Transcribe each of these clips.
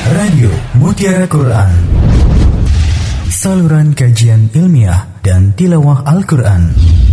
Radio Mutiara Quran, saluran kajian ilmiah dan tilawah Al-Quran.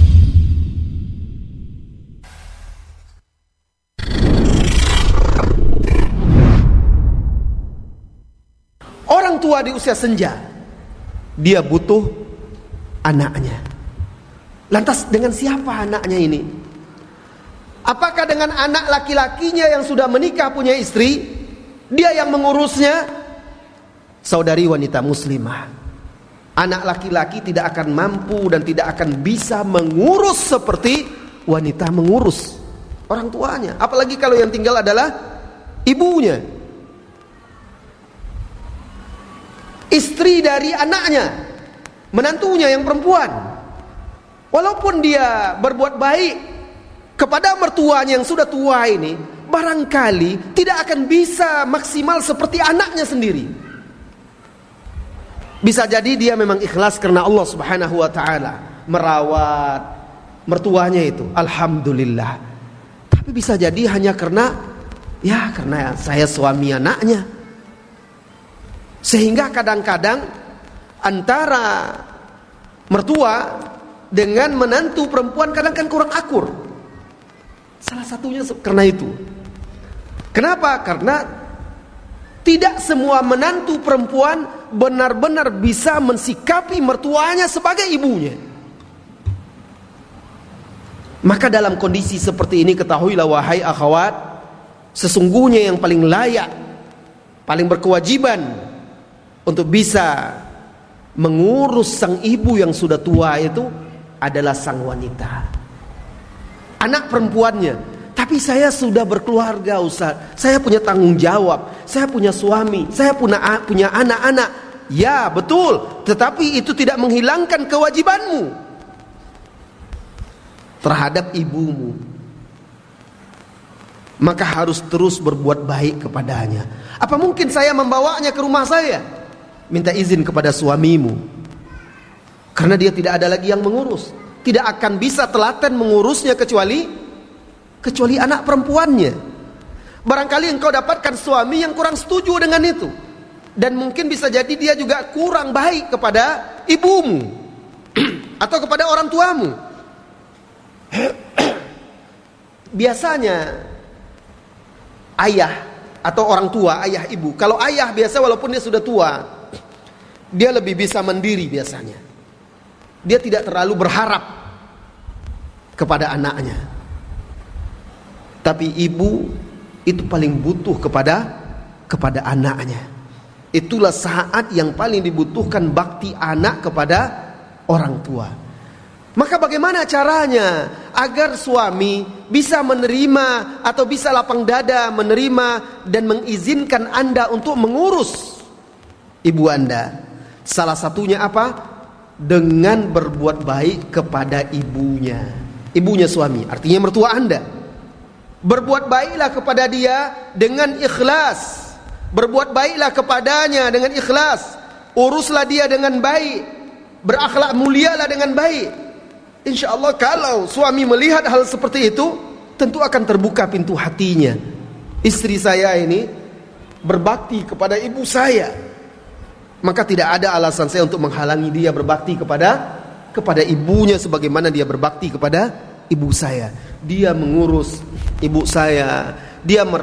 Orang tua di usia senja, dia butuh anaknya. Lantas dengan siapa anaknya ini? Apakah dengan anak laki-lakinya yang sudah menikah punya istri, dia yang mengurusnya? Saudari wanita muslimah, anak laki-laki tidak akan mampu dan tidak akan bisa mengurus seperti wanita mengurus orang tuanya. Apalagi kalau yang tinggal adalah ibunya, istri dari anaknya, menantunya yang perempuan. Walaupun dia berbuat baik kepada mertuanya yang sudah tua ini, barangkali tidak akan bisa maksimal seperti anaknya sendiri. Bisa jadi dia memang ikhlas karena Allah Subhanahu wa ta'ala merawat mertuanya itu, alhamdulillah. Tapi bisa jadi hanya karena saya suami anaknya. Sehingga kadang-kadang antara mertua dengan menantu perempuan kadang-kadang kurang akur. Salah satunya karena itu. Kenapa? Karena tidak semua menantu perempuan benar-benar bisa mensikapi mertuanya sebagai ibunya. Maka dalam kondisi seperti ini, ketahuilah wahai akhwat, sesungguhnya yang paling layak, paling berkewajiban untuk bisa mengurus sang ibu yang sudah tua itu adalah sang wanita, anak perempuannya. Tapi saya sudah berkeluarga, Ustaz, saya punya tanggung jawab, saya punya suami, saya punya anak-anak. Ya betul, tetapi itu tidak menghilangkan kewajibanmu terhadap ibumu. Maka harus terus berbuat baik kepadanya. Apa mungkin saya membawanya ke rumah saya? Minta izin kepada suamimu, karena dia tidak ada lagi yang mengurus. Tidak akan bisa telaten mengurusnya kecuali anak perempuannya. Barangkali engkau dapatkan suami yang kurang setuju dengan itu, dan mungkin bisa jadi dia juga kurang baik kepada ibumu atau kepada orang tuamu. Biasanya ayah atau orang tua, ayah ibu, kalau ayah biasa walaupun dia sudah tua, dia lebih bisa mandiri biasanya. Dia tidak terlalu berharap kepada anaknya. Tapi ibu itu paling butuh kepada anaknya. Itulah saat yang paling dibutuhkan bakti anak kepada orang tua. Maka bagaimana caranya agar suami bisa menerima atau bisa lapang dada menerima dan mengizinkan Anda untuk mengurus ibu Anda? Salah satunya apa? Dengan berbuat baik kepada ibunya suami, artinya mertua Anda. Berbuat baiklah kepada dia dengan ikhlas. Berbuat baiklah kepadanya dengan ikhlas. Uruslah dia dengan baik. Berakhlak mulialah dengan baik. Insya Allah kalau suami melihat hal seperti itu, tentu akan terbuka pintu hatinya. Istri saya ini berbakti kepada ibu saya, maka tidak ada alasan saya untuk menghalangi dia berbakti kepada ibunya sebagaimana dia berbakti kepada ibu saya. Dia mengurus ibu saya, dia